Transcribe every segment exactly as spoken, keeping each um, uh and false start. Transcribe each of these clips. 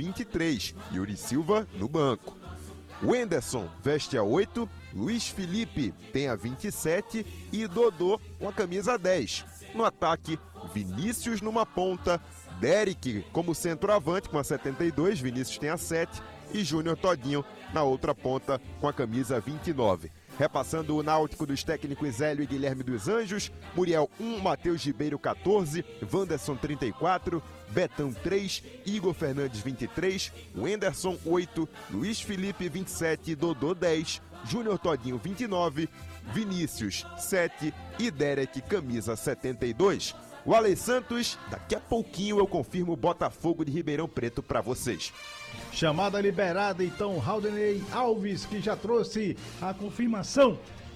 vinte e três, Yuri Silva no banco. Wenderson veste a oito, Luiz Felipe tem a vinte e sete e Dodô com a camisa dez. No ataque, Vinícius numa ponta, Derek como centroavante com a setenta e dois, Vinícius tem a sete, e Júnior Todinho na outra ponta com a camisa vinte e nove. Repassando o náutico dos técnicos Hélio e Guilherme dos Anjos: Muriel um, Matheus Ribeiro quatorze, Wanderson trinta e quatro, Betão três, Igor Fernandes vinte e três, Wenderson oito, Luiz Felipe vinte e sete, Dodô dez, Júnior Todinho vinte e nove, Vinícius sete e Derek camisa setenta e dois. O Alex Santos, daqui a pouquinho eu confirmo o Botafogo de Ribeirão Preto para vocês. Chamada liberada, então, Rauldenei Alves, que já trouxe a confirmação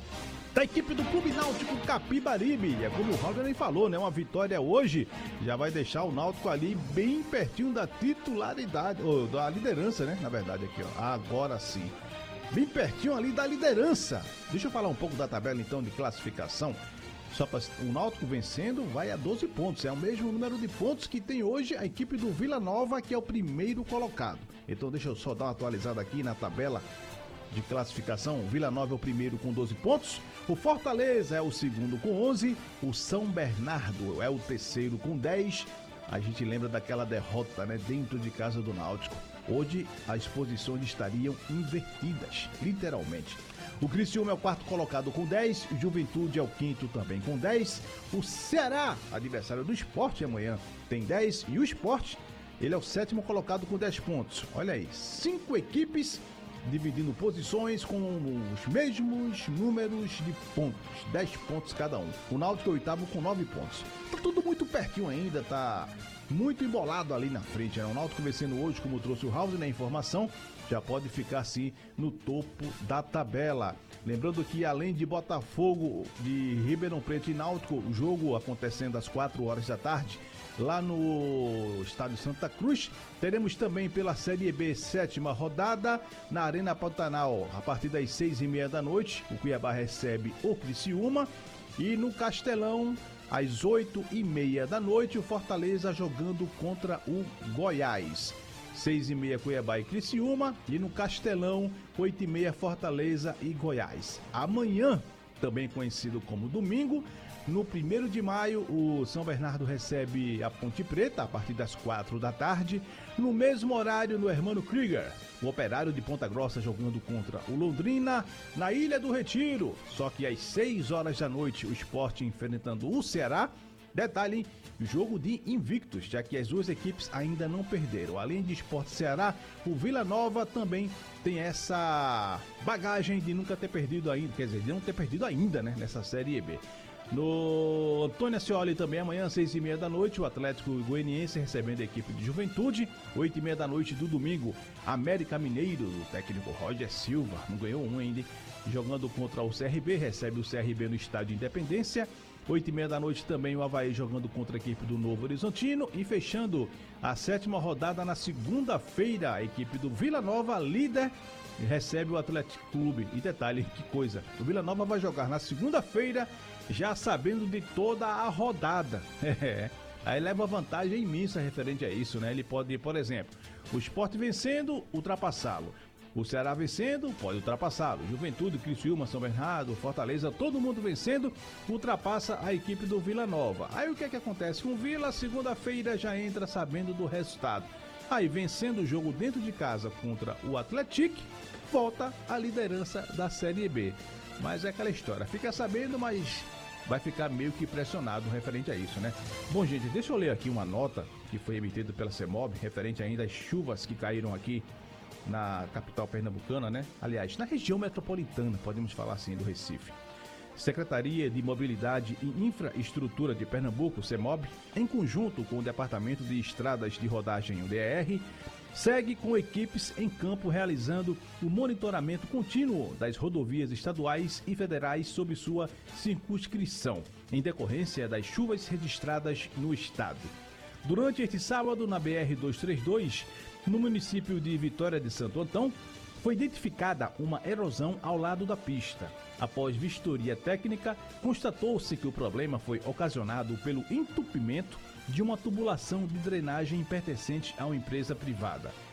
da equipe do Clube Náutico Capibaribe. É como o Rauldenei falou, né? Uma vitória hoje já vai deixar o Náutico ali bem pertinho da titularidade, ou da liderança, né? Na verdade, aqui, ó. Agora sim. Bem pertinho ali da liderança. Deixa eu falar um pouco da tabela, então, de classificação. Só para o Náutico vencendo vai a doze pontos, é o mesmo número de pontos que tem hoje a equipe do Vila Nova, que é o primeiro colocado. Então deixa eu só dar uma atualizada aqui na tabela de classificação. O Vila Nova é o primeiro com doze pontos, o Fortaleza é o segundo com onze, o São Bernardo é o terceiro com dez. A gente lembra daquela derrota, né, dentro de casa do Náutico. Hoje as posições estariam invertidas, literalmente. O Criciúma é o quarto colocado com dez, o Juventude é o quinto também com dez, o Ceará, adversário do Sport amanhã, tem dez, e o Sport, ele é o sétimo colocado com dez pontos. Olha aí, cinco equipes dividindo posições com os mesmos números de pontos, dez pontos cada um. O Náutico é o oitavo com nove pontos. Tá tudo muito pertinho ainda, tá muito embolado ali na frente, né? O Náutico vencendo hoje, como trouxe o House na informação, já pode ficar assim no topo da tabela. Lembrando que além de Botafogo de Ribeirão Preto e Náutico, o jogo acontecendo às quatro horas da tarde, lá no Estádio Santa Cruz, teremos também pela Série B, sétima rodada, na Arena Pantanal, a partir das seis e meia da noite, o Cuiabá recebe o Criciúma, e no Castelão, às oito e meia da noite, o Fortaleza jogando contra o Goiás. Seis e meia Cuiabá e Criciúma, e no Castelão, oito e meia Fortaleza e Goiás. Amanhã, também conhecido como domingo, no primeiro de maio, o São Bernardo recebe a Ponte Preta a partir das quatro da tarde. No mesmo horário, no Hermano Krieger, o Operário de Ponta Grossa jogando contra o Londrina na Ilha do Retiro. Só que às seis horas da noite, o Sport enfrentando o Ceará. Detalhe, jogo de invictos, já que as duas equipes ainda não perderam. Além de Sport Ceará, o Vila Nova também tem essa bagagem de nunca ter perdido ainda, quer dizer, de não ter perdido ainda, né, nessa Série B. No Antônio Ascioli também amanhã, seis e meia da noite, o Atlético Goianiense recebendo a equipe de Juventude. Oito e meia da noite do domingo, América Mineiro, o técnico Roger Silva, não ganhou um ainda, jogando contra o C R B, recebe o C R B no Estádio Independência. Oito e meia da noite também o Avaí jogando contra a equipe do Novo Horizontino. E fechando a sétima rodada na segunda-feira, a equipe do Vila Nova, líder, recebe o Atlético Clube. E detalhe, que coisa, o Vila Nova vai jogar na segunda-feira, já sabendo de toda a rodada. É, aí leva vantagem imensa referente a isso, né? Ele pode, por exemplo, o Sport vencendo, ultrapassá-lo. O Ceará vencendo, pode ultrapassá-lo. Juventude, Criciúma, São Bernardo, Fortaleza, todo mundo vencendo, ultrapassa a equipe do Vila Nova. Aí o que é que acontece com o Vila? Segunda-feira já entra sabendo do resultado. Aí vencendo o jogo dentro de casa contra o Atlético, volta à liderança da Série B. Mas é aquela história, fica sabendo, mas vai ficar meio que pressionado referente a isso, né? Bom, gente, deixa eu ler aqui uma nota que foi emitida pela CEMOB, referente ainda às chuvas que caíram aqui na capital pernambucana, né? Aliás, na região metropolitana, podemos falar assim, do Recife. Secretaria de Mobilidade e Infraestrutura de Pernambuco, CEMOB, em conjunto com o Departamento de Estradas de Rodagem, o D E R, segue com equipes em campo realizando o monitoramento contínuo das rodovias estaduais e federais sob sua circunscrição, em decorrência das chuvas registradas no estado. Durante este sábado, na B R duzentos e trinta e dois, no município de Vitória de Santo Antão, foi identificada uma erosão ao lado da pista. Após vistoria técnica, constatou-se que o problema foi ocasionado pelo entupimento de uma tubulação de drenagem pertencente a uma empresa privada.